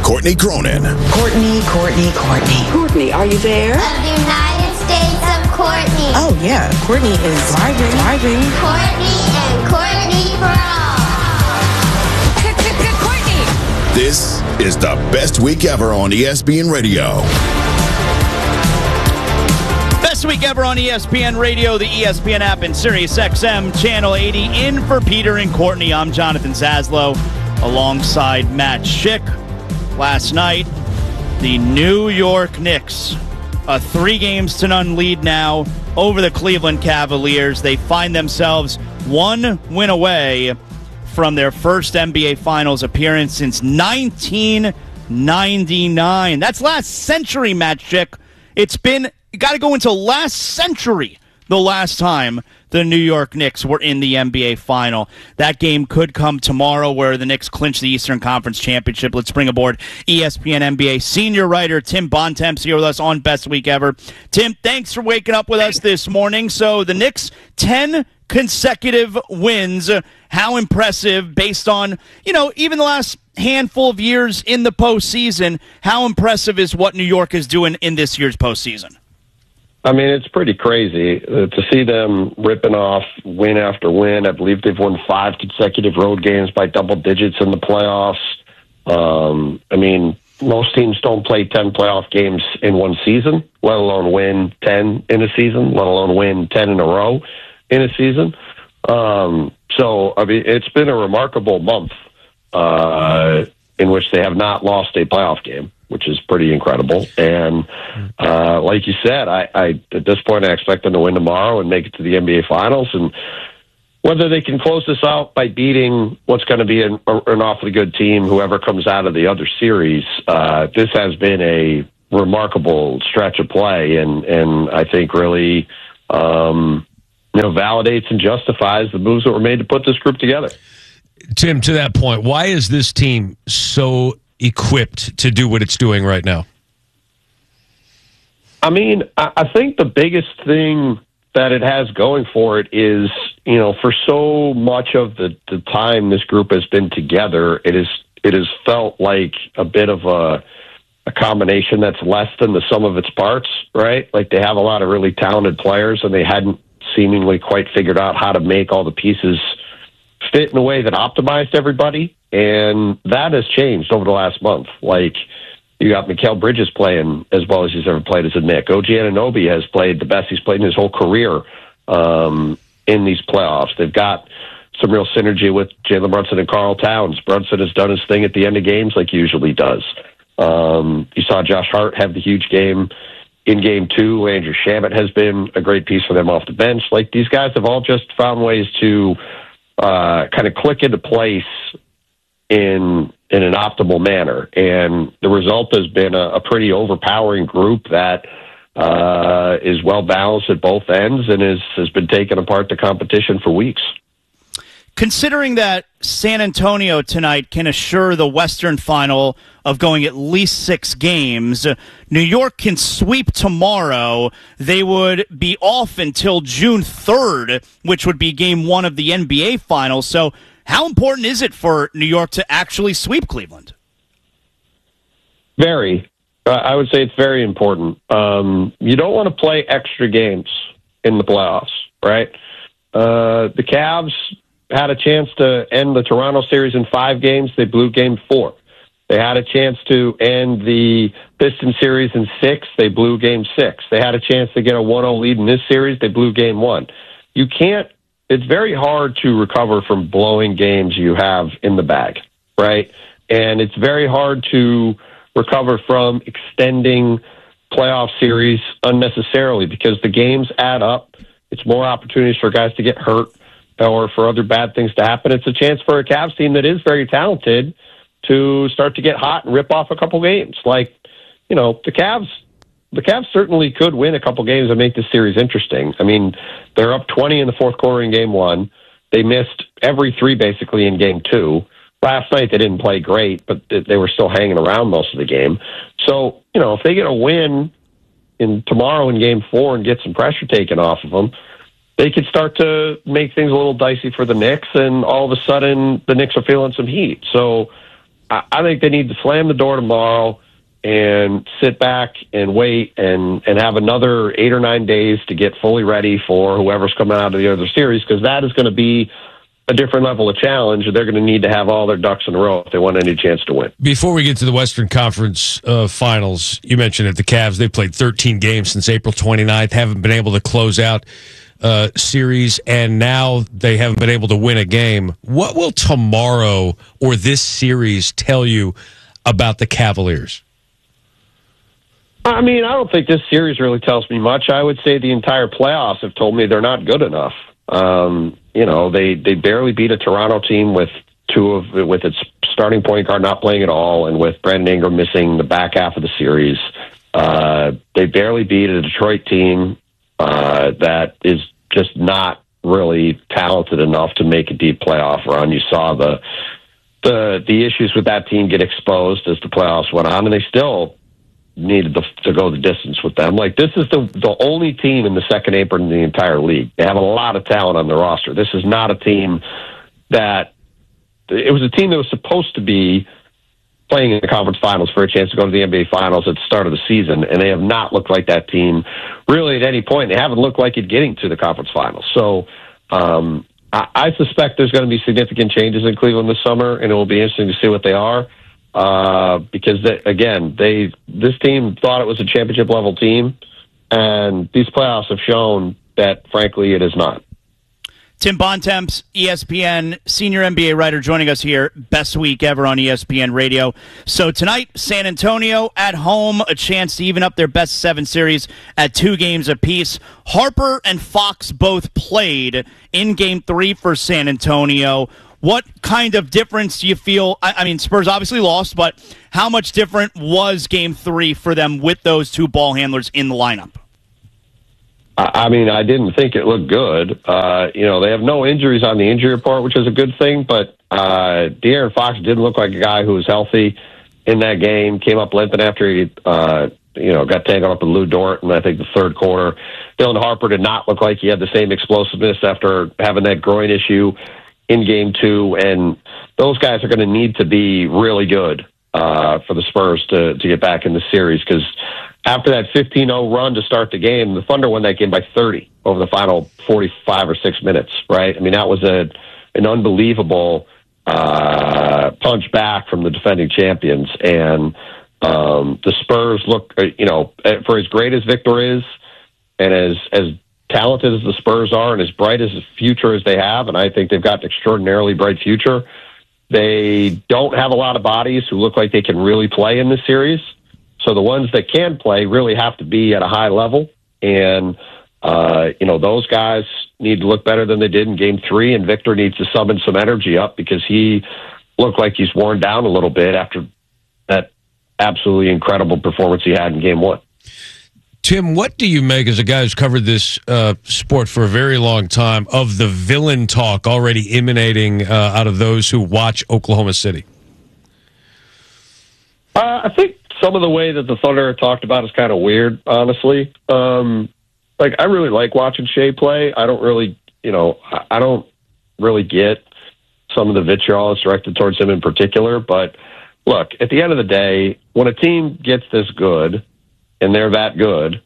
Courtney Cronin. Courtney. Courtney, are you there? Of the United States of Courtney. Oh, yeah. Courtney is thriving. Courtney and Courtney for all. Courtney! This is the best week ever on ESPN Radio. Best week ever on ESPN Radio, the ESPN app, and SiriusXM Channel 80. In for Peter and Courtney, I'm Jonathan Zaslow, alongside Matt Schick. Last night, the New York Knicks, a 3-0 lead now over the Cleveland Cavaliers. They find themselves one win away from their first NBA Finals appearance since 1999. That's last century, Matt Schick. You got to go into last century the last time the New York Knicks were in the NBA Final. That game could come tomorrow where the Knicks clinch the Eastern Conference Championship. Let's bring aboard ESPN NBA senior writer Tim Bontemps here with us on Best Week Ever. Tim, thanks for waking up with us this morning. So the Knicks, 10 consecutive wins. How impressive based on, even the last handful of years in the postseason. How impressive is what New York is doing in this year's postseason? I mean, it's pretty crazy to see them ripping off win after win. I believe they've won 5 consecutive road games by double digits in the playoffs. I mean, most teams don't play 10 playoff games in one season, let alone win 10 in a season, let alone win 10 in a row in a season. So, I mean, it's been a remarkable month in which they have not lost a playoff game, which is pretty incredible. And like you said, I at this point, I expect them to win tomorrow and make it to the NBA Finals. And whether they can close this out by beating what's going to be an awfully good team, whoever comes out of the other series, this has been a remarkable stretch of play. And I think really, validates and justifies the moves that were made to put this group together. Tim, to that point, why is this team so equipped to do what it's doing right now? I mean, I think the biggest thing that it has going for it is, for so much of the time this group has been together, it has felt like a bit of a combination that's less than the sum of its parts, right? Like they have a lot of really talented players and they hadn't seemingly quite figured out how to make all the pieces fit in a way that optimized everybody. And that has changed over the last month. Like, you got Mikal Bridges playing as well as he's ever played as a Knick. OG Anunoby has played the best he's played in his whole career in these playoffs. They've got some real synergy with Jalen Brunson and Karl Towns. Brunson has done his thing at the end of games like he usually does. You saw Josh Hart have the huge game in Game 2. Andrew Shamet has been a great piece for them off the bench. Like, these guys have all just found ways to kind of click into place in an optimal manner. And the result has been a pretty overpowering group that is well balanced at both ends and has been taking apart the competition for weeks. Considering that San Antonio tonight can assure the Western Final of going at least 6 games, New York can sweep tomorrow. They would be off until June 3rd, which would be Game 1 of the NBA Finals. So how important is it for New York to actually sweep Cleveland? Very. I would say it's very important. You don't want to play extra games in the playoffs, right? The Cavs had a chance to end the Toronto series in 5 games. They blew Game 4. They had a chance to end the Pistons series in 6. They blew Game 6. They had a chance to get a 1-0 lead in this series. They blew Game 1. You can't. It's very hard to recover from blowing games you have in the bag, right? And it's very hard to recover from extending playoff series unnecessarily because the games add up. It's more opportunities for guys to get hurt or for other bad things to happen. It's a chance for a Cavs team that is very talented to start to get hot and rip off a couple games. Like, the Cavs certainly could win a couple games and make this series interesting. I mean, they're up 20 in the fourth quarter in Game 1. They missed every 3 basically in Game 2. Last night they didn't play great, but they were still hanging around most of the game. So, if they get a win tomorrow in Game 4 and get some pressure taken off of them, they could start to make things a little dicey for the Knicks, and all of a sudden the Knicks are feeling some heat. So I think they need to slam the door tomorrow and sit back and wait and have another 8 or 9 days to get fully ready for whoever's coming out of the other series, because that is going to be a different level of challenge. They're going to need to have all their ducks in a row if they want any chance to win. Before we get to the Western Conference Finals, you mentioned it, the Cavs, they played 13 games since April 29th, haven't been able to close out series, and now they haven't been able to win a game. What will tomorrow or this series tell you about the Cavaliers? I mean, I don't think this series really tells me much. I would say the entire playoffs have told me they're not good enough. They barely beat a Toronto team with its starting point guard not playing at all, and with Brandon Ingram missing the back half of the series. They barely beat a Detroit team that is just not really talented enough to make a deep playoff run. You saw the issues with that team get exposed as the playoffs went on, and they still needed to go the distance with them. Like, this is the only team in the second apron in the entire league. They have a lot of talent on their roster. This is not a team it was a team that was supposed to be playing in the conference finals for a chance to go to the NBA finals at the start of the season, and they have not looked like that team really at any point. They haven't looked like it getting to the conference finals. So I suspect there's going to be significant changes in Cleveland this summer, and it will be interesting to see what they are. Because this team thought it was a championship level team, and these playoffs have shown that, frankly, it is not. Tim Bontemps, ESPN senior NBA writer, joining us here. Best week ever on ESPN Radio. So tonight, San Antonio at home, a chance to even up their best 7 series at 2 games apiece. Harper and Fox both played in Game 3 for San Antonio. What kind of difference do you feel? I mean, Spurs obviously lost, but how much different was Game 3 for them with those 2 ball handlers in the lineup? I mean, I didn't think it looked good. They have no injuries on the injury report, which is a good thing, but De'Aaron Fox didn't look like a guy who was healthy in that game. Came up limping after he got tangled up with Lou Dort in, I think, the third quarter. Dylan Harper did not look like he had the same explosiveness after having that groin issue in Game 2, and those guys are going to need to be really good for the Spurs to get back in the series, because after that 15-0 run to start the game, the Thunder won that game by 30 over the final 45 or 6 minutes, right? I mean, that was an unbelievable punch back from the defending champions, and the Spurs look, for as great as Victor is, and as talented as the Spurs are, and as bright as a future as they have, and I think they've got an extraordinarily bright future, they don't have a lot of bodies who look like they can really play in this series. So the ones that can play really have to be at a high level, and those guys need to look better than they did in Game 3, and Victor needs to summon some energy up, because he looked like he's worn down a little bit after that absolutely incredible performance he had in Game 1. Tim, what do you make, as a guy who's covered this sport for a very long time, of the villain talk already emanating out of those who watch Oklahoma City? I think some of the way that the Thunder are talked about is kind of weird, honestly. I really like watching Shea play. I don't really get some of the vitriol that's directed towards him in particular. But look, at the end of the day, when a team gets this good, and they're that good,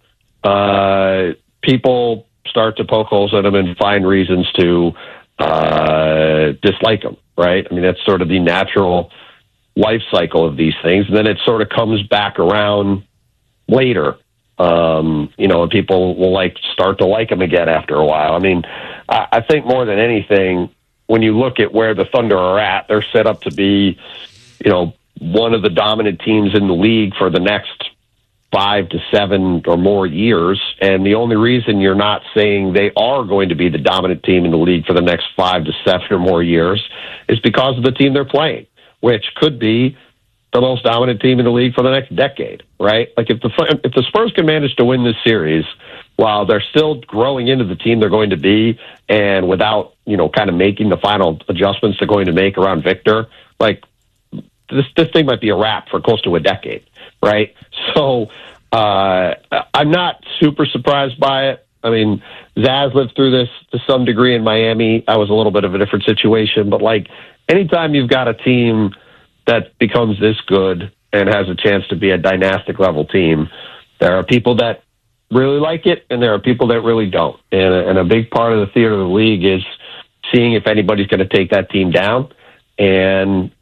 people start to poke holes in them and find reasons to dislike them, right? I mean, that's sort of the natural life cycle of these things. And then it sort of comes back around later, and people will start to like them again after a while. I mean, I think more than anything, when you look at where the Thunder are at, they're set up to be, one of the dominant teams in the league for the next 5 to 7 or more years, and the only reason you're not saying they are going to be the dominant team in the league for the next 5 to 7 or more years is because of the team they're playing, which could be the most dominant team in the league for the next decade, right? Like, if the Spurs can manage to win this series while they're still growing into the team they're going to be, and without kind of making the final adjustments they're going to make around Victor, this thing might be a wrap for close to a decade, right? So I'm not super surprised by it. I mean, Zaz lived through this to some degree in Miami. I was a little bit of a different situation, but anytime you've got a team that becomes this good and has a chance to be a dynastic level team, there are people that really like it, and there are people that really don't. And a big part of the theater of the league is seeing if anybody's going to take that team down. And,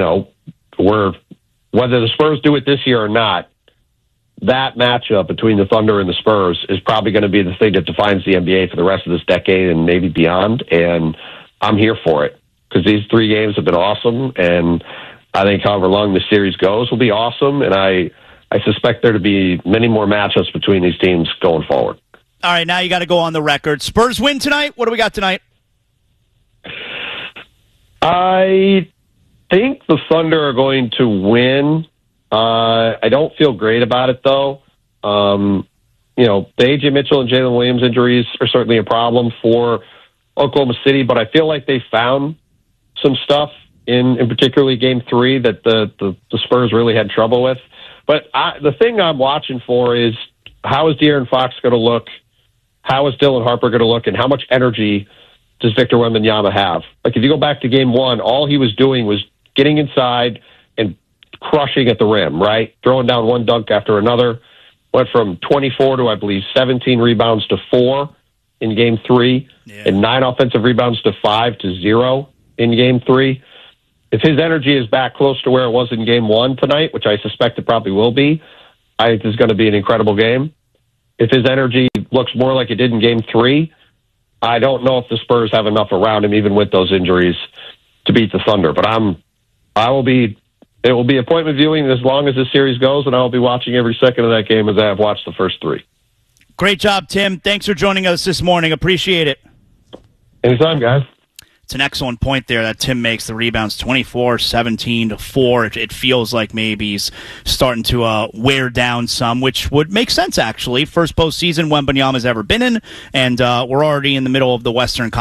whether the Spurs do it this year or not, that matchup between the Thunder and the Spurs is probably going to be the thing that defines the NBA for the rest of this decade and maybe beyond. And I'm here for it because these 3 games have been awesome. And I think however long this series goes will be awesome. And I suspect there to be many more matchups between these teams going forward. All right, now you got to go on the record. Spurs win tonight. What do we got tonight? I think the Thunder are going to win. I don't feel great about it, though. The A.J. Mitchell and Jalen Williams injuries are certainly a problem for Oklahoma City, but I feel like they found some stuff in particularly Game 3 that the Spurs really had trouble with. But the thing I'm watching for is how is De'Aaron Fox going to look? How is Dylan Harper going to look? And how much energy does Victor Wembanyama have? Like, if you go back to Game 1, all he was doing was getting inside and crushing at the rim, right? Throwing down one dunk after another. Went from 24 to, I believe, 17 rebounds to 4 in Game 3, and 9 offensive rebounds to 5 to 0 in Game 3. If his energy is back close to where it was in Game 1 tonight, which I suspect it probably will be, I think this is going to be an incredible game. If his energy looks more like it did in Game 3, I don't know if the Spurs have enough around him, even with those injuries, to beat the Thunder. But it will be appointment viewing as long as this series goes, and I will be watching every second of that game as I have watched the first 3. Great job, Tim. Thanks for joining us this morning. Appreciate it. Anytime, guys. It's an excellent point there that Tim makes. The rebounds 24, 17 to 4. It feels like maybe he's starting to wear down some, which would make sense, actually. First postseason Wembanyama's ever been in, and we're already in the middle of the Western Conference.